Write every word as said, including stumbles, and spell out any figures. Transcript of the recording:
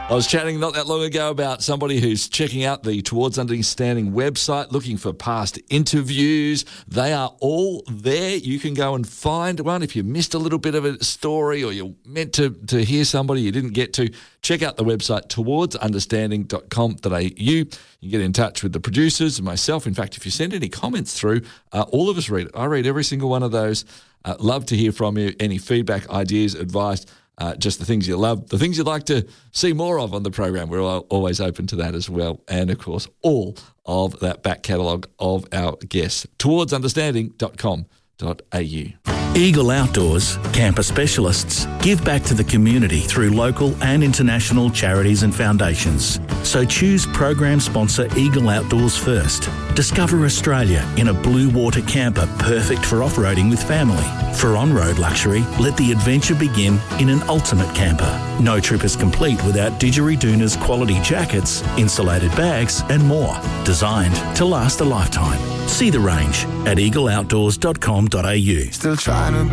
I was chatting not that long ago about somebody who's checking out the Towards Understanding website, looking for past interviews. They are all there. You can go and find one. If you missed a little bit of a story or you're meant to, to hear somebody you didn't get to, check out the website towards understanding dot com dot a u. You can get in touch with the producers and myself. In fact, if you send any comments through, uh, all of us read it. I read every single one of those. Uh, love to hear from you. Any feedback, ideas, advice, Uh, just the things you love, the things you'd like to see more of on the program. We're all, always open to that as well. And, of course, all of that back catalogue of our guests. towards understanding dot com dot a u. Eagle Outdoors, camper specialists, give back to the community through local and international charities and foundations. So choose program sponsor Eagle Outdoors first. Discover Australia in a blue water camper perfect for off-roading with family. For on-road luxury, let the adventure begin in an ultimate camper. No trip is complete without Didgeridoon's quality jackets, insulated bags and more. Designed to last a lifetime. See the range at eagle outdoors dot com dot a u. Still trying to